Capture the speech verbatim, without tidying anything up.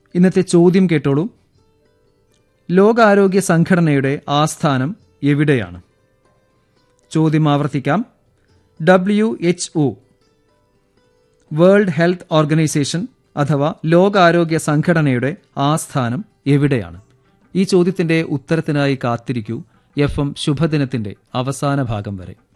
ഇന്നത്തെ ചോദ്യം കേട്ടോളൂ. ലോകാരോഗ്യ സംഘടനയുടെ ആസ്ഥാനം എവിടെയാണ്? ചോദ്യം ആവർത്തിക്കാം. W H O world health organisation അഥവാ ലോകാരോഗ്യ സംഘടനയുടെ ആസ്ഥാനം എവിടെയാണ്? ഈ ചോദ്യത്തിന്റെ ഉത്തരത്തിനായി കാത്തിരിക്കൂ എഫ് എം ശുഭദിനത്തിന്റെ അവസാന ഭാഗം വരെ.